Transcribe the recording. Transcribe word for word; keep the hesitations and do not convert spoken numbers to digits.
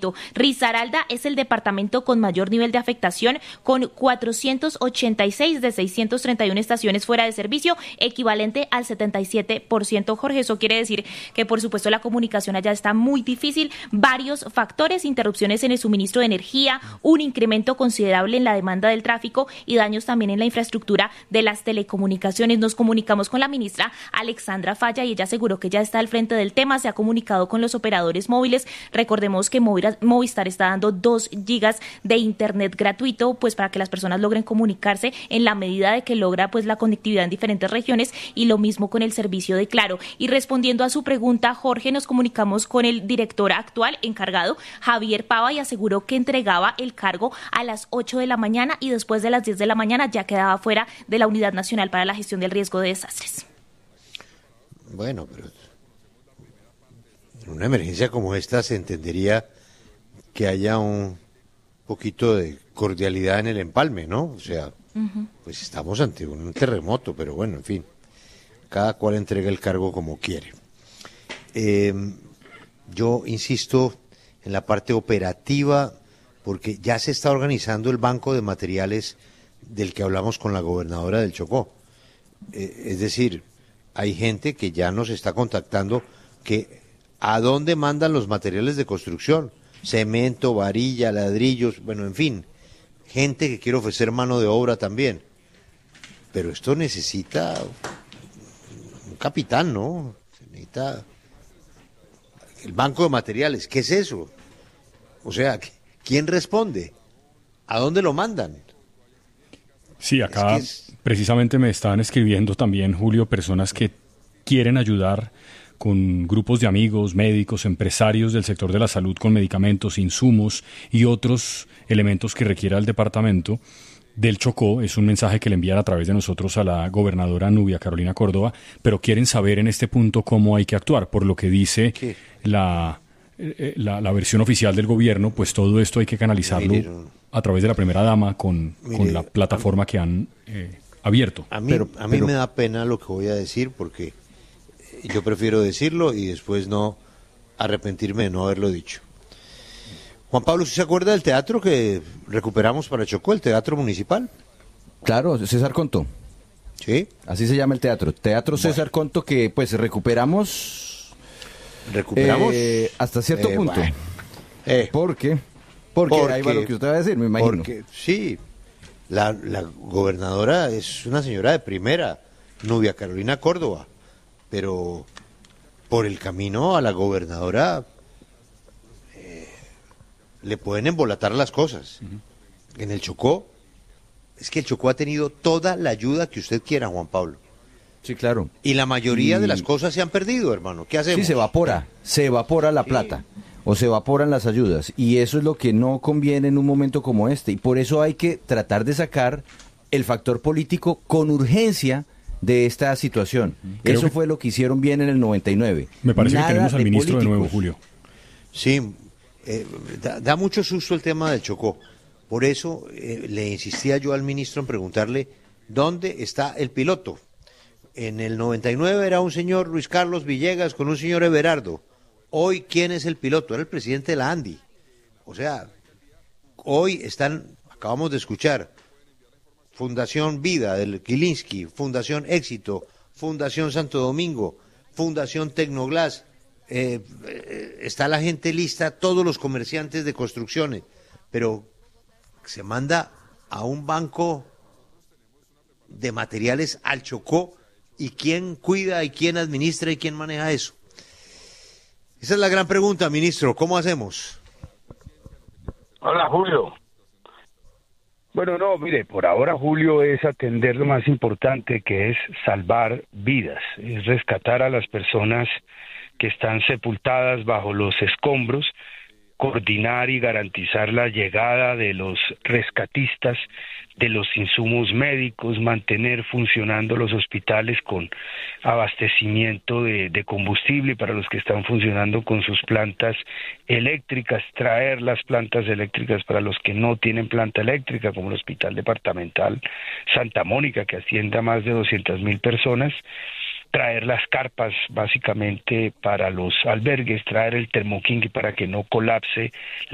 departamento. Risaralda es el departamento con mayor nivel de afectación, con cuatrocientos ochenta y seis de seiscientos treinta y uno estaciones fuera de servicio, equivalente al setenta y siete por ciento. Jorge, eso quiere decir que, por supuesto, la comunicación allá está muy difícil. Varios factores: interrupciones en el suministro de energía, un incremento considerable en la demanda del tráfico y daños también en la infraestructura de las telecomunicaciones. Nos comunicamos con la ministra Alexandra Falla y ella aseguró que ya está al frente del tema, se ha comunicado con los operadores móviles. Recordemos que Movistar está dando dos gigas de internet gratuito, pues para que las personas logren comunicarse en la medida de que logra pues la conectividad en diferentes regiones, y lo mismo con el servicio de Claro. Y respondiendo a su pregunta, Jorge, nos comunicamos con el director actual encargado, Javier Pava, y aseguró que entregaba el cargo a las ocho de la mañana y después de las diez de la mañana ya quedaba fuera de la Unidad Nacional para la Gestión del Riesgo de Desastres. Bueno, pero en una emergencia como esta se entendería que haya un poquito de cordialidad en el empalme, ¿no? O sea, uh-huh. pues estamos ante un terremoto, pero bueno, en fin, cada cual entrega el cargo como quiere. Eh, yo insisto en la parte operativa, porque ya se está organizando el banco de materiales del que hablamos con la gobernadora del Chocó. Eh, es decir, hay gente que ya nos está contactando que a dónde mandan los materiales de construcción, cemento, varilla, ladrillos, bueno, en fin, gente que quiere ofrecer mano de obra también. Pero esto necesita un capitán, ¿no? Se necesita el banco de materiales. ¿Qué es eso? O sea, ¿quién responde? ¿A dónde lo mandan? Sí, acá es que es... precisamente me estaban escribiendo también, Julio, personas que quieren ayudar con grupos de amigos, médicos, empresarios del sector de la salud con medicamentos, insumos y otros elementos que requiera el departamento del Chocó. Es un mensaje que le envían a través de nosotros a la gobernadora Nubia Carolina Córdoba, pero quieren saber en este punto cómo hay que actuar. Por lo que dice sí. la, eh, la, la versión oficial del gobierno, pues todo esto hay que canalizarlo Mire, a través de la primera dama con, Mire, con la plataforma que han eh, abierto. A mí, pero, a mí pero, me da pena lo que voy a decir, porque yo prefiero decirlo y después no arrepentirme de no haberlo dicho. Juan Pablo, ¿se acuerda del teatro que recuperamos para Chocó, el Teatro Municipal? Claro, César Conto. Sí. Así se llama el teatro. Teatro bueno. César Conto, que pues recuperamos... ¿Recuperamos? Eh, hasta cierto eh, punto. Bueno. Eh, ¿Por qué? Porque, porque ahí va lo que usted va a decir, me imagino. Porque, sí, la, la gobernadora es una señora de primera, Nubia Carolina Córdoba, pero por el camino a la gobernadora eh, le pueden embolatar las cosas. Uh-huh. En el Chocó, es que el Chocó ha tenido toda la ayuda que usted quiera, Juan Pablo. Sí, claro. Y la mayoría y... de las cosas se han perdido, hermano. ¿Qué hacemos? Sí, se evapora, se evapora la sí. plata. O se evaporan las ayudas, y eso es lo que no conviene en un momento como este, y por eso hay que tratar de sacar el factor político con urgencia de esta situación. Creo eso que... fue lo que hicieron bien en el noventa y nueve. Me parece Nada que tenemos al ministro políticos. de nuevo, Julio. Sí, eh, da, da mucho susto el tema del Chocó. Por eso eh, le insistía yo al ministro en preguntarle dónde está el piloto. En el noventa y nueve era un señor Luis Carlos Villegas con un señor Everardo. Hoy, ¿quién es el piloto? Era el presidente de la ANDI. O sea, hoy están, acabamos de escuchar, Fundación Vida del Kilinsky, Fundación Éxito, Fundación Santo Domingo, Fundación Tecnoglass, eh, eh, está la gente lista, todos los comerciantes de construcciones, pero se manda a un banco de materiales al Chocó, ¿y quién cuida y quién administra y quién maneja eso? Esa es la gran pregunta, ministro. ¿Cómo hacemos? Hola, Julio. Bueno, no, mire, por ahora, Julio, es atender lo más importante, que es salvar vidas, es rescatar a las personas que están sepultadas bajo los escombros, coordinar y garantizar la llegada de los rescatistas, de los insumos médicos, mantener funcionando los hospitales con abastecimiento de, de combustible para los que están funcionando con sus plantas eléctricas, traer las plantas eléctricas para los que no tienen planta eléctrica, como el Hospital Departamental Santa Mónica, que atiende a más de doscientas mil personas, traer las carpas básicamente para los albergues, traer el termoquinque para que no colapse